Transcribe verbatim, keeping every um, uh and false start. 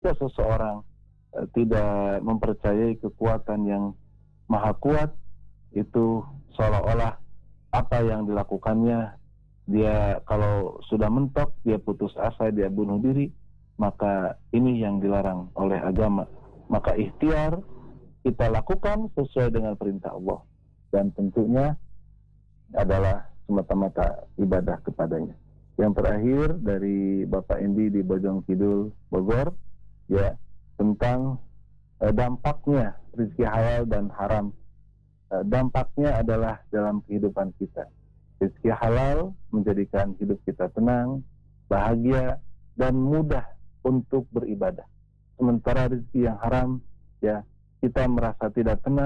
jika seseorang uh, tidak mempercayai kekuatan yang maha kuat, itu seolah-olah apa yang dilakukannya, dia kalau sudah mentok, dia putus asa, dia bunuh diri, maka ini yang dilarang oleh agama. Maka ikhtiar kita lakukan sesuai dengan perintah Allah, dan tentunya adalah semata-mata ibadah kepadanya. Yang terakhir dari Bapak Endi di Bojong Kidul, Bogor, ya, tentang eh, dampaknya rezeki halal dan haram. Eh, dampaknya adalah dalam kehidupan kita. Rezeki halal menjadikan hidup kita tenang, bahagia, dan mudah untuk beribadah. Sementara rezeki yang haram, ya, kita merasa tidak tenang,